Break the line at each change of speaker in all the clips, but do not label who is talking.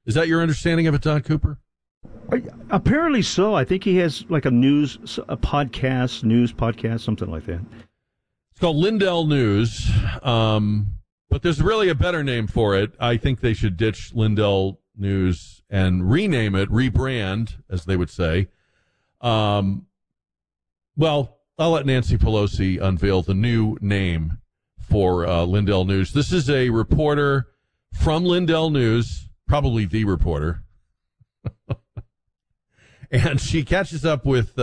Is that your understanding of it, Don Cooper?
Apparently so. I think he has like a news podcast, something like that.
It's called Lindell News, but there's really a better name for it. I think they should ditch Lindell News and rename it, rebrand, as they would say. Well, I'll let Nancy Pelosi unveil the new name for Lindell News. This is a reporter from Lindell News, probably the reporter. And she catches up with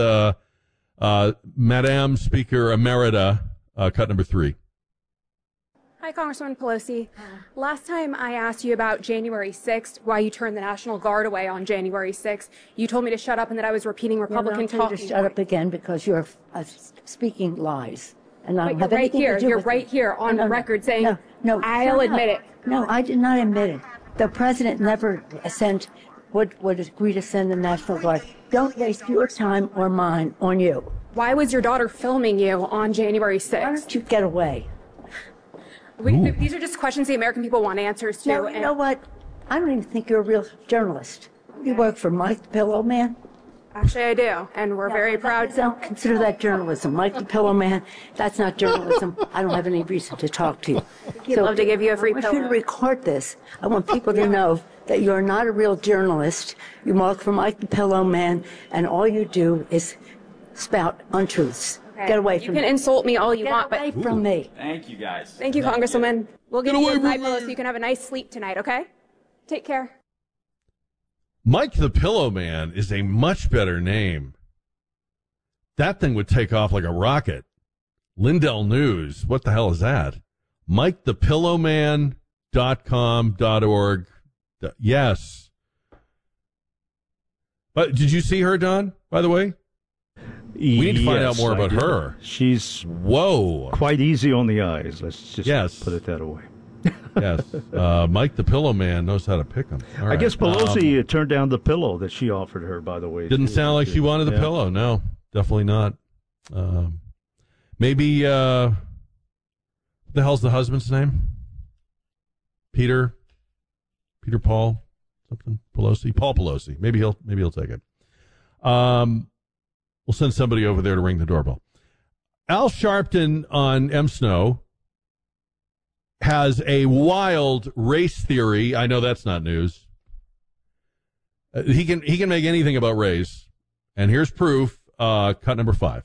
Madam Speaker Emerita, cut number 3.
Hi, Congresswoman Pelosi. Last time I asked you about January 6th, why you turned the National Guard away on January 6th, you told me to shut up and that I was repeating Republican talking.
To shut up again because you're speaking lies. And I don't have
right
anything
here.
to do
You're
with
right
it.
here on the record saying,
no,
I'll admit it.
No, I did not admit it. The president never would agree to send the National Guard. Don't waste your time or mine on you.
Why was your daughter filming you on January 6th?
Why don't you get away?
These are just questions the American people want answers to.
No, you know what? I don't even think you're a real journalist. You work for Mike the Pillow Man?
Actually, I do, and we're very proud.
Don't consider that journalism. Mike the Pillow Man, that's not journalism. I don't have any reason to talk to you.
He'd love to give you a free
pillow. I want you to
pillow.
record this. I want people to know that you're not a real journalist. You work for Mike the Pillow Man, and all you do is spout untruths.
Okay.
Get away from me.
You can insult me all you want, but...
Get away from me.
Thank you, guys.
Thank you, Congresswoman. We'll give you a night pillow so you can have a nice sleep tonight, okay? Take care.
Mike the Pillow Man is a much better name. That thing would take off like a rocket. Lindell News. What the hell is that? MikeThePillowman.com.org. Yes. But did you see her, Don, by the way? We need to find out more about her.
She's quite easy on the eyes. Let's just put it that way.
Yes. Mike the Pillow Man knows how to pick them.
I guess Pelosi turned down the pillow that she offered her, by the way.
Didn't sound like she wanted the pillow. No, definitely not. Maybe, what the hell's the husband's name? Peter Paul, something, Pelosi, Paul Pelosi. Maybe he'll take it. We'll send somebody over there to ring the doorbell. Al Sharpton on M. Snow has a wild race theory. I know that's not news. He can make anything about race. And here's proof, cut number 5.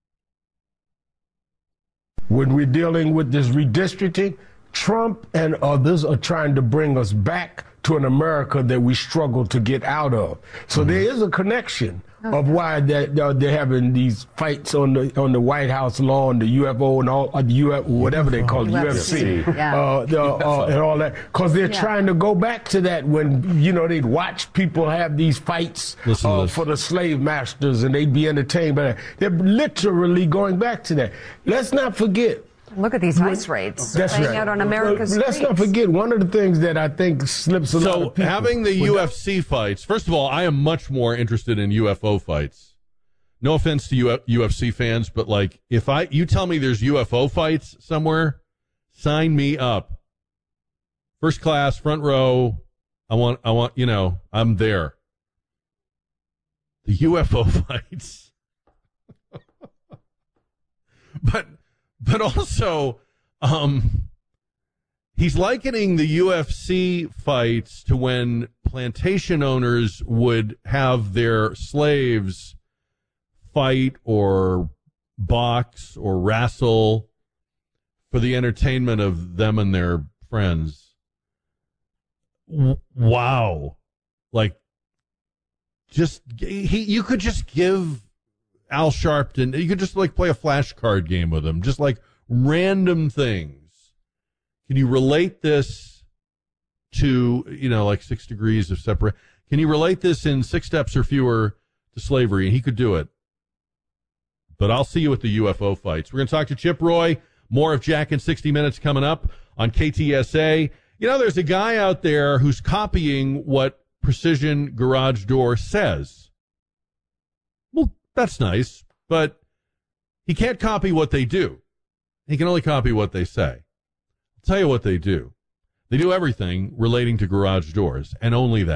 When we're dealing with this redistricting, Trump and others are trying to bring us back to an America that we struggle to get out of. So there is a connection of why they're having these fights on the White House lawn, the UFO and all whatever they call it, UFC, and all that, because they're trying to go back to that when they'd watch people have these fights for the slave masters and they'd be entertained by that. They're literally going back to that. Let's not forget.
Look at these ice raids playing out on America's
streets. Let's not forget, one of the things that I think slips a lot of people.
So having the UFC fights, first of all, I am much more interested in UFO fights. No offense to UFC fans, but like if you tell me there's UFO fights somewhere, sign me up. First class, front row. I want, I'm there. The UFO fights. But also, he's likening the UFC fights to when plantation owners would have their slaves fight or box or wrestle for the entertainment of them and their friends. Wow. Like, you could just give Al Sharpton, you could just play a flashcard game with him, just like random things. Can you relate this to, 6 degrees of separate? Can you relate this in 6 steps or fewer to slavery? And he could do it. But I'll see you at the UFO fights. We're going to talk to Chip Roy. More of Jack in 60 Minutes coming up on KTSA. There's a guy out there who's copying what Precision Garage Door says. Well, that's nice, but he can't copy what they do. He can only copy what they say. I'll tell you what they do. They do everything relating to garage doors, and only that.